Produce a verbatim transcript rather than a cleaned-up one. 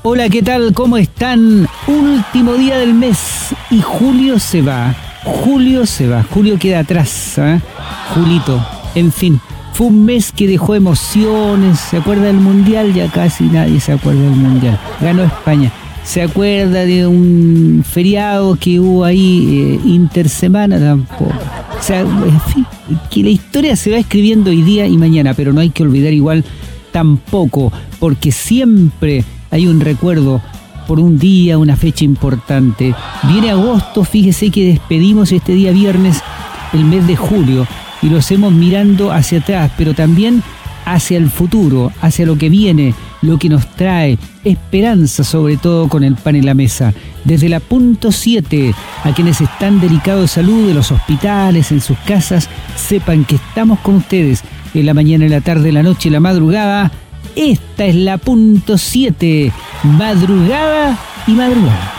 Hola, ¿qué tal? ¿Cómo están? Último día del mes y julio se va. Julio se va. Julio queda atrás, ¿eh? Julito. En fin, fue un mes que dejó emociones. ¿Se acuerda del Mundial? Ya casi nadie se acuerda del Mundial. Ganó España. ¿Se acuerda de un feriado que hubo ahí eh, intersemana? Tampoco. O sea, en fin, que la historia se va escribiendo hoy día y mañana, pero no hay que olvidar igual tampoco, porque siempre hay un recuerdo por un día, una fecha importante. Viene agosto, fíjese que despedimos este día viernes el mes de julio y lo hacemos mirando hacia atrás, pero también hacia el futuro, hacia lo que viene, lo que nos trae esperanza, sobre todo con el pan en la mesa. Desde la punto siete, a quienes están delicados de salud de los hospitales, en sus casas, sepan que estamos con ustedes en la mañana, en la tarde, en la noche, en la madrugada. Esta es la punto siete, madrugada y madrugada.